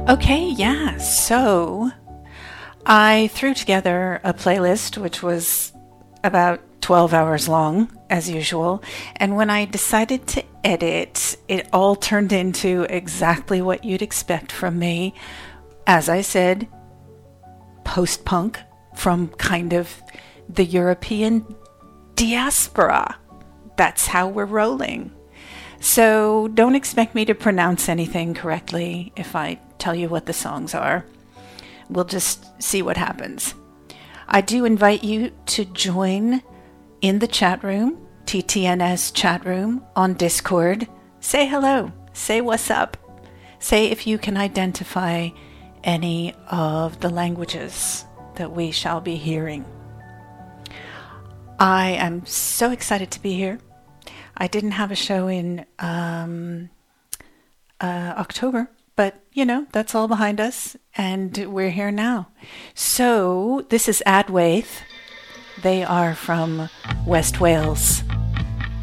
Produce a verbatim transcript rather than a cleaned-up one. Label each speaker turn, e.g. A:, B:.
A: Okay, yeah. So I threw together a playlist which was about twelve hours long, as usual. And when I decided to edit, it all turned into exactly what you'd expect from me. As I said, post-punk from kind of the European diaspora. That's how we're rolling. So don't expect me to pronounce anything correctly if I tell you what the songs are. We'll just see what happens. I do invite you to join in the chat room, T T N S chat room on Discord. Say hello. Say what's up. Say if you can identify any of the languages that we shall be hearing. I am so excited to be here. I didn't have a show in um, uh, October, but, you know, that's all behind us, and we're here now. So, this is Adwaith. They are from West Wales.